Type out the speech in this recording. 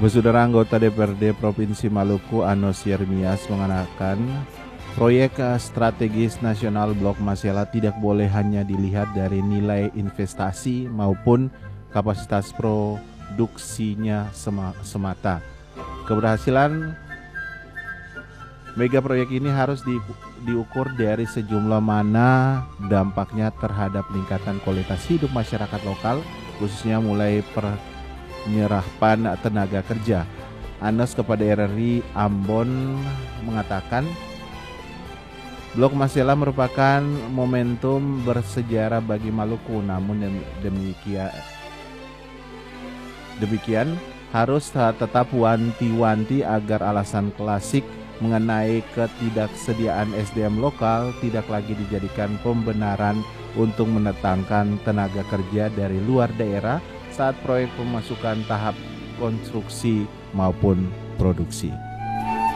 Saudara anggota DPRD Provinsi Maluku Anos Yermias mengatakan proyek strategis nasional Blok Masela tidak boleh hanya dilihat dari nilai investasi maupun kapasitas produksinya semata. Keberhasilan mega proyek ini harus diukur dari sejumlah mana dampaknya terhadap peningkatan kualitas hidup masyarakat lokal, khususnya mulai penyerapan tenaga kerja. Anas kepada RRI Ambon mengatakan Blok Masela merupakan momentum bersejarah bagi Maluku, namun demikian harus tetap wanti-wanti agar alasan klasik mengenai ketidaksediaan SDM lokal tidak lagi dijadikan pembenaran untuk mendatangkan tenaga kerja dari luar daerah saat proyek pemasukan tahap konstruksi maupun produksi.